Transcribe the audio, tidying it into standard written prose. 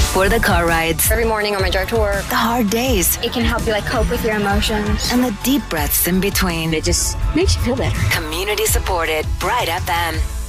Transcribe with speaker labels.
Speaker 1: For the car rides,
Speaker 2: Every morning on my drive to work,
Speaker 1: the hard days,
Speaker 2: it can help you cope with your emotions.
Speaker 1: and the deep breaths in between.
Speaker 3: It just makes you feel better.
Speaker 1: Community supported Bright FM.